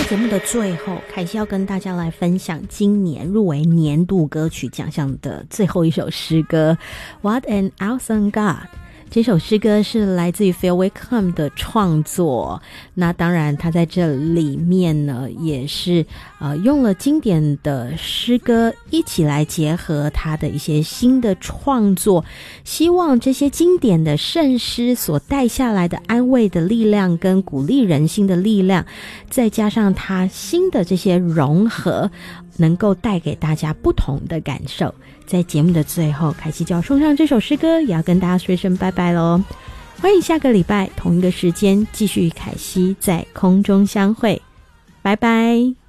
节目的最后，凯西要跟大家来分享今年入围年度歌曲奖项的最后一首诗歌 What an Awesome God。这首诗歌是来自于 Phil Wickham 的创作，那当然他在这里面呢也是用了经典的诗歌一起来结合他的一些新的创作，希望这些经典的圣诗所带下来的安慰的力量跟鼓励人心的力量，再加上他新的这些融合，能够带给大家不同的感受。在节目的最后，凯西就要送上这首诗歌，也要跟大家说一声拜拜咯。欢迎下个礼拜同一个时间继续与凯西在空中相会，拜拜。